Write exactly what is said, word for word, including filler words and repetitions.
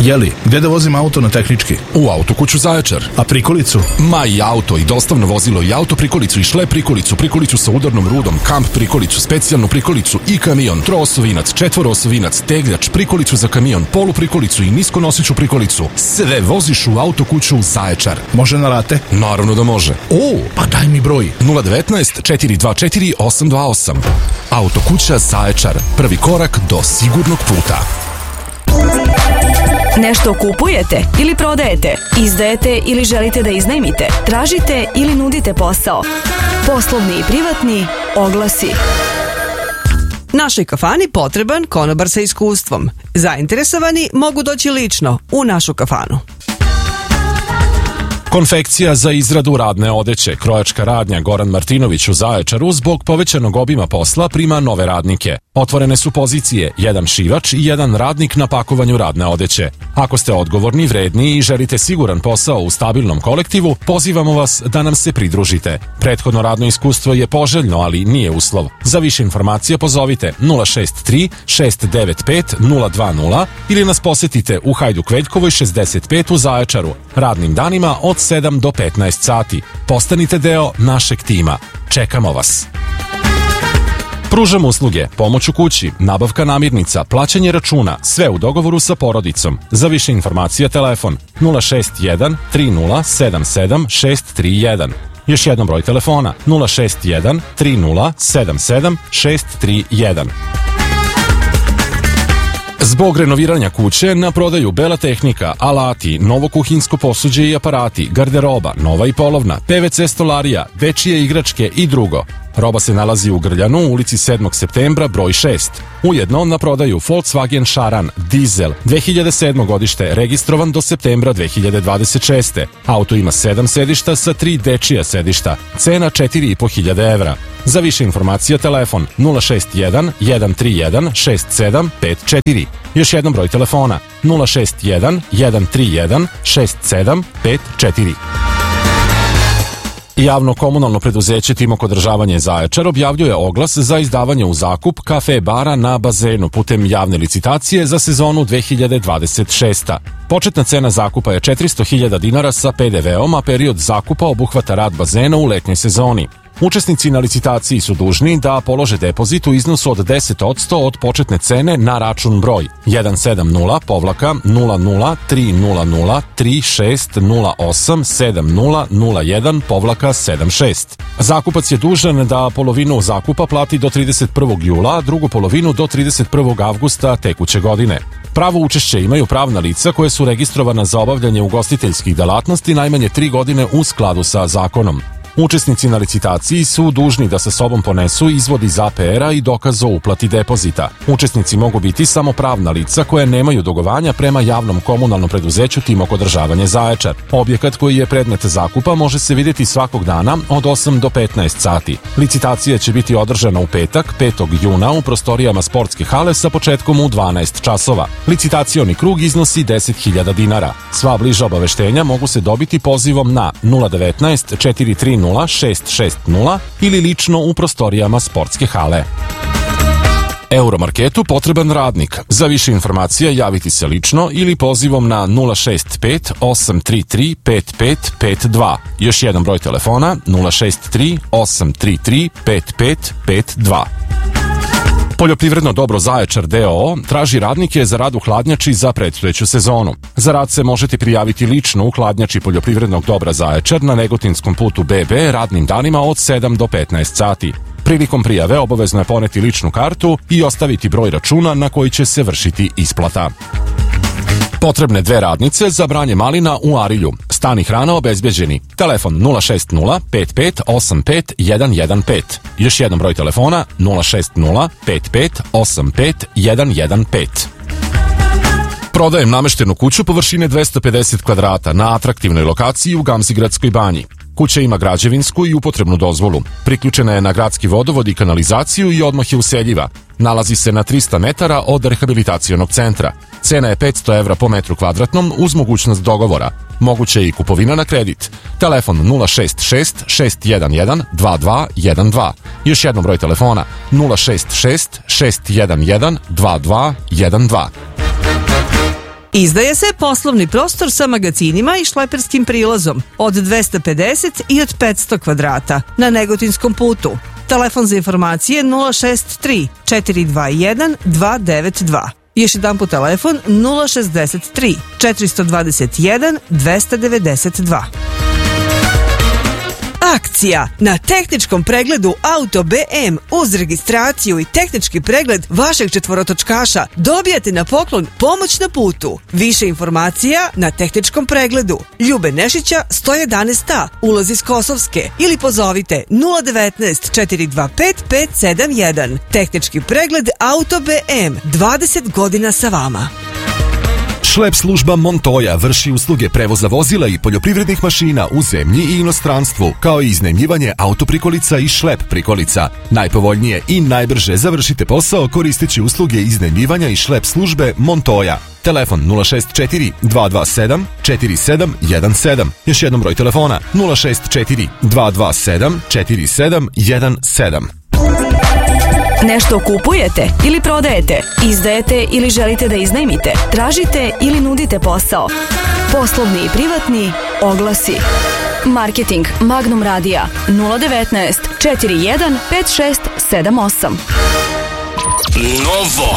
Jeli, gde da vozim auto na tehnički? U Autokuću Zaječar. A prikolicu? Ma i auto, i dostavno vozilo, i auto prikolicu, i šlep prikolicu, prikolicu sa udarnom rudom, kamp prikolicu, specijalnu prikolicu i kamion, troosovinac, četvoroosovinac, tegljač, prikolicu za kamion, polu prikolicu i niskonoseću prikolicu. Sve voziš u Autokuću Zaječar. Može na rate? Naravno da može. O, pa daj mi broj. nula devetnaest četiri dva četiri osam dva osam. Autokuća Zaječar. Prvi korak do sigurnog puta. Nešto kupujete ili prodajete, izdajete ili želite da iznajmite, tražite ili nudite posao, poslovni i privatni, oglasi. Našoj kafani potreban konobar sa iskustvom. Zainteresovani mogu doći lično u našu kafanu. Konfekcija za izradu radne odeće. Krojačka radnja Goran Martinović u Zaječaru zbog povećanog obima posla prima nove radnike. Otvorene su pozicije, jedan šivač i jedan radnik na pakovanju radne odeće. Ako ste odgovorni, vredni i želite siguran posao u stabilnom kolektivu, pozivamo vas da nam se pridružite. Prethodno radno iskustvo je poželjno, ali nije uslov. Za više informacija pozovite nula šest tri šest devet pet nula dva nula ili nas posetite u Hajduk Veljkovoj šezdeset pet u Zaječaru, radnim danima od sedam do petnaest sati. Postanite deo našeg tima. Čekamo vas. Pružamo usluge, pomoć u kući, nabavka namirnica, plaćanje računa, sve u dogovoru sa porodicom. Za više informacija telefon nula šest jedan tri nula sedam sedam šest tri jedan. Još jednom broj telefona nula šest jedan tri nula sedam sedam šest tri jedan. Zbog renoviranja kuće na prodaju bela tehnika, alati, novo kuhinsko posuđe i aparati, garderoba, nova i polovna, P V C stolarija, dečije igračke i drugo. Roba se nalazi u Grljanu, u ulici sedmog septembra, broj šest. Ujedno na prodaju Volkswagen Charan, dizel, dve hiljade sedmo godište, registrovan do septembra dve hiljade dvadeset šeste. Auto ima sedam sedišta sa tri dečija sedišta. Cena četiri i po hiljade evra. Za više informacija telefon nula šest jedan jedan tri jedan šest sedam pet četiri. Još jednom broj telefona nula šest jedan jedan tri jedan šest sedam pet četiri. Javno komunalno preduzeće Timok održavanje Zaječar objavljuje oglas za izdavanje u zakup kafe bara na bazenu putem javne licitacije za sezonu dve hiljade dvadeset šeste. Početna cena zakupa je četiristo hiljada dinara sa pe de veom, a period zakupa obuhvata rad bazena u letnjoj sezoni. Učesnici na licitaciji su dužni da polože depozit u iznosu od deset posto od početne cene na račun broj jedan sedam nula nula nula tri nula nula tri šest nula osam sedam nula nula jedan sedam šest. Zakupac je dužan da polovinu zakupa plati do trideset prvog jula, a drugu polovinu do trideset prvog avgusta tekuće godine. Pravo učešće imaju pravna lica koje su registrovana za obavljanje ugostiteljskih delatnosti najmanje tri godine u skladu sa zakonom. Učesnici na licitaciji su dužni da sa sobom ponesu izvod iz a pe era i dokaz o uplati depozita. Učesnici mogu biti samo pravna lica koje nemaju dugovanja prema javnom komunalnom preduzeću Timok održavanje Zaječar. Objekat koji je predmet zakupa može se vidjeti svakog dana od osam do petnaest sati. Licitacija će biti održana u petak, petog juna u prostorijama sportske hale sa početkom u dvanaest časova. Licitacioni krug iznosi deset hiljada dinara. Sva bliža obaveštenja mogu se dobiti pozivom na nula devetnaest četiri tri nula šest šest nula ili lično u prostorijama sportske hale. Euromarketu potreban radnik. Za više informacija javiti se lično ili pozivom na nula šest pet osam tri tri pet pet pet dva. Još jedan broj telefona nula šest tri osam tri tri pet pet pet dva. Poljoprivredno dobro Zaječar d o o traži radnike za rad u hladnjači za predstojeću sezonu. Za rad se možete prijaviti lično u hladnjači Poljoprivrednog dobra Zaječar na Negotinskom putu be be radnim danima od sedam do petnaest sati. Prilikom prijave obavezno je poneti ličnu kartu i ostaviti broj računa na koji će se vršiti isplata. Potrebne dve radnice za branje malina u Arilju. Stan i hrana obezbeđeni. Telefon nula šest nula pet pet osam pet jedan jedan pet. Još jedan broj telefona nula šest nula pet pet osam pet jedan jedan pet. Prodajem nameštenu kuću površine dvesta pedeset kvadrata na atraktivnoj lokaciji u Gamzigradskoj banji. Kuća ima građevinsku i upotrebnu dozvolu. Priključena je na gradski vodovod i kanalizaciju i odmah je useljiva. Nalazi se na trista metara od rehabilitacionog centra. Cena je petsto evra po metru kvadratnom uz mogućnost dogovora. Moguće je i kupovina na kredit. Telefon nula šest šest šest jedan jedan dva dva jedan dva. Još jednom broj telefona nula šest šest šest jedan jedan dva dva jedan dva. Izdaje se poslovni prostor sa magacinima i šleperskim prilazom od dvesta pedeset i od petsto kvadrata na Negotinskom putu. Telefon za informacije nula šest tri četiri dva jedan dva devet dva. Još jedan po telefon nula šest tri četiri dva jedan dva devet dva. Akcija na tehničkom pregledu Auto B M uz registraciju i tehnički pregled vašeg četvorotočkaša dobijate na poklon pomoć na putu. Više informacija na tehničkom pregledu Ljube Nešića sto jedanaest A, ulaz iz Kosovske, ili pozovite nula devetnaest četiri dva pet pet sedam jedan. Tehnički pregled Auto B M, dvadeset godina sa vama. Šlep služba Montoya vrši usluge prevoza vozila i poljoprivrednih mašina u zemlji i inostranstvu, kao i iznajmljivanje autoprikolica i šlep prikolica. Najpovoljnije i najbrže završite posao koristeći usluge iznajmljivanja i šlep službe Montoya. Telefon nula šest četiri dva dva sedam četiri sedam jedan sedam. Još jednom broj telefona nula šest četiri dva dva sedam četiri sedam jedan sedam. Nešto kupujete ili prodajete, izdajete ili želite da iznajmite, tražite ili nudite posao. Poslovni i privatni oglasi. Marketing Magnum Radija nula devetnaest četiri jedan pet šest sedam osam. Novo.